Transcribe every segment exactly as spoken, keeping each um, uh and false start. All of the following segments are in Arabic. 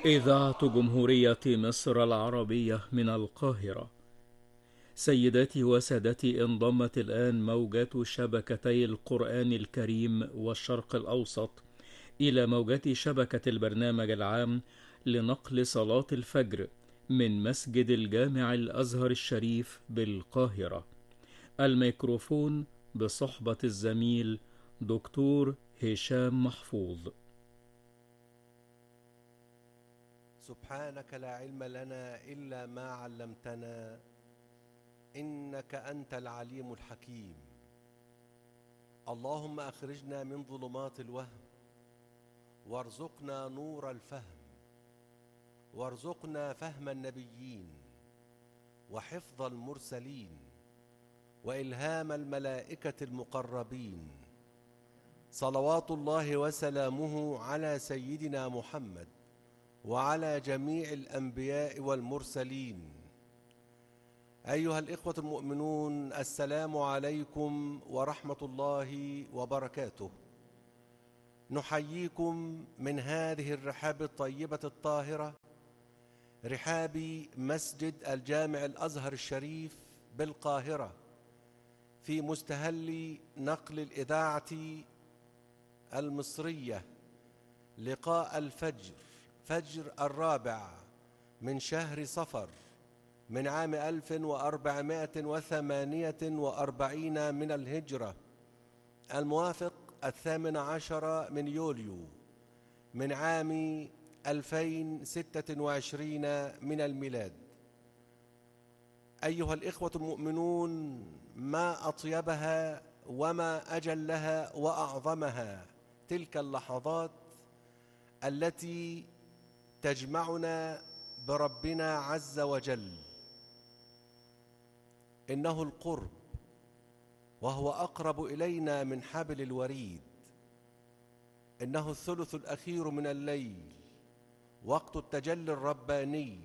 إذاعة جمهورية مصر العربية من القاهرة. سيداتي وسادتي، انضمت الآن موجات شبكتي القرآن الكريم والشرق الأوسط إلى موجات شبكة البرنامج العام لنقل صلاة الفجر من مسجد الجامع الأزهر الشريف بالقاهرة. الميكروفون بصحبة الزميل دكتور هشام محفوظ. سبحانك لا علم لنا إلا ما علمتنا إنك أنت العليم الحكيم. اللهم أخرجنا من ظلمات الوهم وارزقنا نور الفهم، وارزقنا فهم النبيين وحفظ المرسلين وإلهام الملائكة المقربين. صلوات الله وسلامه على سيدنا محمد وعلى جميع الأنبياء والمرسلين. أيها الإخوة المؤمنون، السلام عليكم ورحمة الله وبركاته. نحييكم من هذه الرحاب الطيبة الطاهرة، رحاب مسجد الجامع الأزهر الشريف بالقاهرة، في مستهل نقل الإذاعة المصرية لقاء الفجر، فجر الرابع من شهر صفر من عام ألف وأربعمائة وثمانية وأربعين من الهجرة، الموافق الثامن عشر من يوليو من عام ألفين وستة وعشرين من الميلاد. أيها الإخوة المؤمنون، ما أطيبها وما أجلها وأعظمها تلك اللحظات التي تجمعنا بربنا عز وجل. إنه القرب، وهو أقرب إلينا من حبل الوريد. إنه الثلث الأخير من الليل، وقت التجلي الرباني.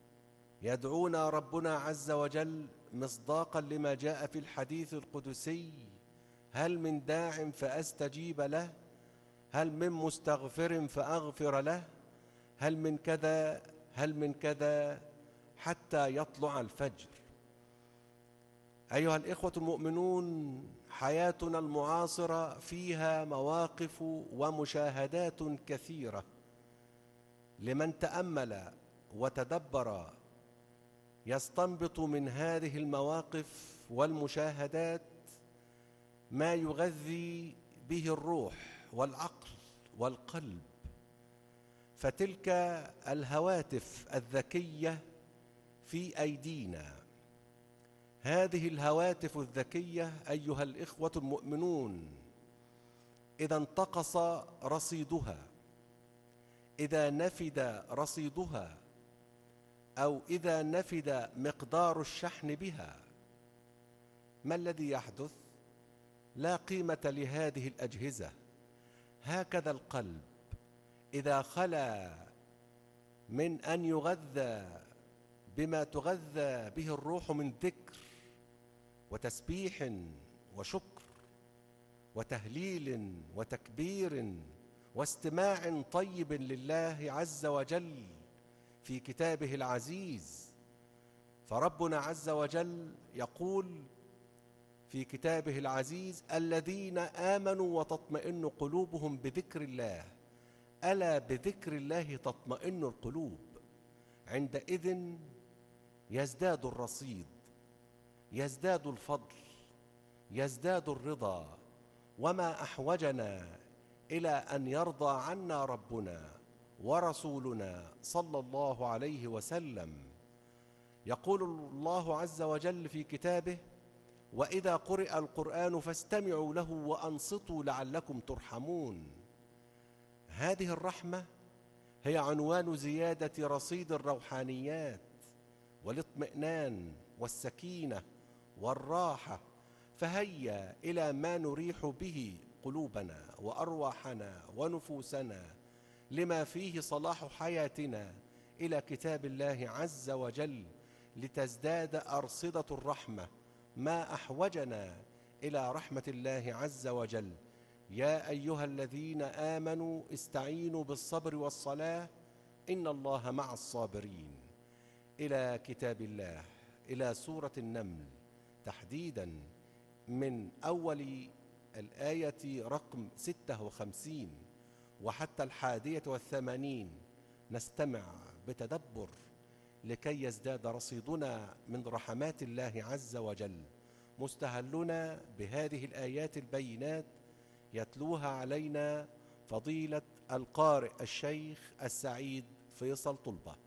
يدعونا ربنا عز وجل مصداقا لما جاء في الحديث القدسي: هل من داع فأستجيب له؟ هل من مستغفر فأغفر له؟ هل من كذا هل من كذا حتى يطلع الفجر. أيها الإخوة المؤمنون، حياتنا المعاصرة فيها مواقف ومشاهدات كثيرة. لمن تأمل وتدبر يستنبط من هذه المواقف والمشاهدات ما يغذي به الروح والعقل والقلب. فتلك الهواتف الذكية في أيدينا، هذه الهواتف الذكية أيها الإخوة المؤمنون، إذا انتقص رصيدها، إذا نفد رصيدها، أو إذا نفد مقدار الشحن بها، ما الذي يحدث؟ لا قيمة لهذه الأجهزة. هكذا القلب إذا خلا من أن يغذى بما تغذى به الروح من ذكر وتسبيح وشكر وتهليل وتكبير واستماع طيب لله عز وجل في كتابه العزيز. فربنا عز وجل يقول في كتابه العزيز: الذين آمنوا وتطمئن قلوبهم بذكر الله، ألا بذكر الله تطمئن القلوب. عندئذ يزداد الرصيد، يزداد الفضل، يزداد الرضا. وما أحوجنا إلى أن يرضى عنا ربنا ورسولنا صلى الله عليه وسلم. يقول الله عز وجل في كتابه: وإذا قرئ القرآن فاستمعوا له وأنصتوا لعلكم ترحمون. هذه الرحمة هي عنوان زيادة رصيد الروحانيات والاطمئنان والسكينة والراحة. فهيا إلى ما نريح به قلوبنا وأرواحنا ونفوسنا لما فيه صلاح حياتنا إلى كتاب الله عز وجل، لتزداد أرصدة الرحمة. ما أحوجنا إلى رحمة الله عز وجل. يا أيها الذين آمنوا استعينوا بالصبر والصلاة إن الله مع الصابرين، إلى كتاب الله، إلى سورة النمل تحديدا من أول الآية رقم ستة وخمسين وحتى الحادية والثمانين، نستمع بتدبر لكي يزداد رصيدنا من رحمات الله عز وجل، مستهلنا بهذه الآيات البينات يتلوها علينا فضيلة القارئ الشيخ السعيد فيصل طلبة.